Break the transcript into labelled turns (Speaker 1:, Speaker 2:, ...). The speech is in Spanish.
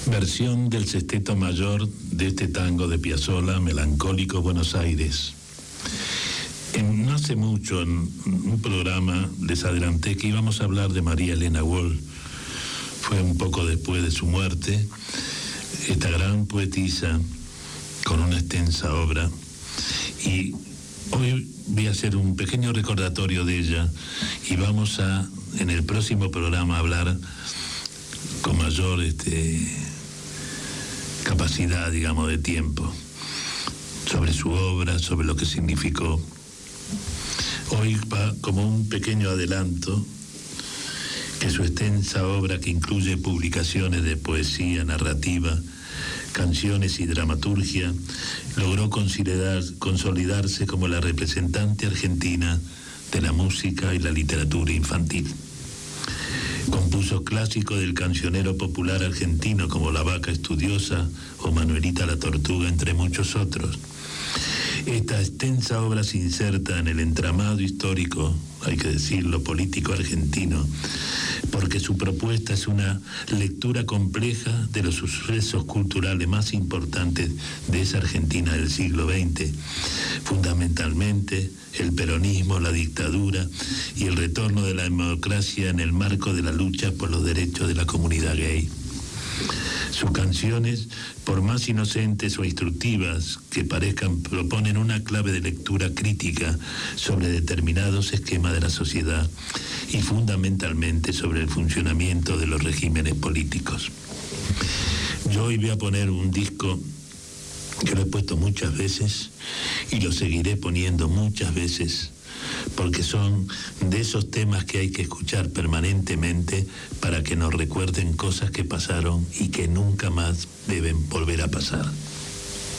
Speaker 1: Versión del sexteto mayor de este tango de Piazzolla, Melancólico Buenos Aires. No hace mucho, en un programa, les adelanté que íbamos a hablar de María Elena Walsh. Fue un poco después de su muerte, esta gran poetisa con una extensa obra. Y hoy voy a hacer un pequeño recordatorio de ella y vamos a, en el próximo programa, hablar con mayor capacidad, digamos, de tiempo, sobre su obra, sobre lo que significó. Hoy va como un pequeño adelanto que su extensa obra, que incluye publicaciones de poesía, narrativa, canciones y dramaturgia, logró consolidarse como la representante argentina de la música y la literatura infantil. Compuso clásicos del cancionero popular argentino como La Vaca Estudiosa o Manuelita la Tortuga, entre muchos otros. Esta extensa obra se inserta en el entramado histórico, hay que decirlo, político argentino, porque su propuesta es una lectura compleja de los sucesos culturales más importantes de esa Argentina del siglo XX, fundamentalmente el peronismo, la dictadura y el retorno de la democracia en el marco de la lucha por los derechos de la comunidad gay. Sus canciones, por más inocentes o instructivas que parezcan, proponen una clave de lectura crítica sobre determinados esquemas de la sociedad y fundamentalmente sobre el funcionamiento de los regímenes políticos. Yo hoy voy a poner un disco que lo he puesto muchas veces y lo seguiré poniendo muchas veces, porque son de esos temas que hay que escuchar permanentemente para que nos recuerden cosas que pasaron y que nunca más deben volver a pasar.